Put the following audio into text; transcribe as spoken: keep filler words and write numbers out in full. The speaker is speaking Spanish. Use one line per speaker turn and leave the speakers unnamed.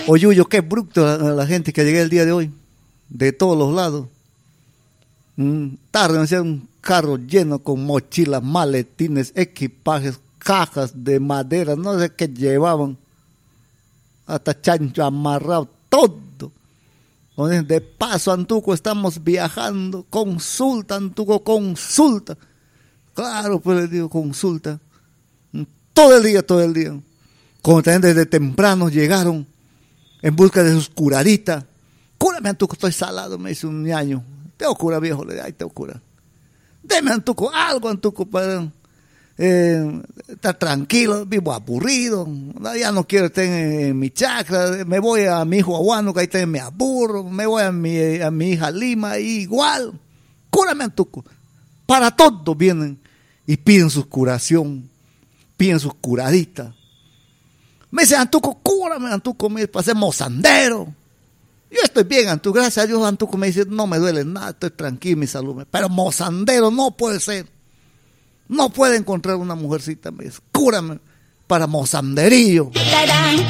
Oyuyo, qué bruto la, la gente que llegué el día de hoy, de todos los lados. Mm, tarde, me hacía un carro lleno con mochilas, maletines, equipajes, cajas de madera, no sé qué llevaban, hasta chancho amarrado, todo. De paso, Antuco, estamos viajando, consulta, Antuco, consulta. Claro, pues les digo, consulta. Todo el día, todo el día. Como también desde temprano llegaron en busca de sus curaditas. Cúrame, Antuco, estoy salado, me dice un ñaño. Tengo cura, viejo, le digo, ay, tengo cura. Deme, Antuco, algo, Antuco, para eh, estar tranquilo, vivo aburrido. Ya no quiero estar en, en mi chacra. Me voy a mi hijo Aguano, que ahí también me aburro. Me voy a mi, a mi hija Lima, igual. Cúrame, Antuco. Para todos vienen y piden su curación, piden sus curaditas. Me dice, Antuco, cúrame, Antuco, me dice, para ser mozandero. Yo estoy bien, Antuco, gracias a Dios, Antuco, me dice, no me duele nada, estoy tranquilo, mi salud. Pero mozandero no puede ser. No puede encontrar una mujercita, me dice, cúrame para mozanderillo.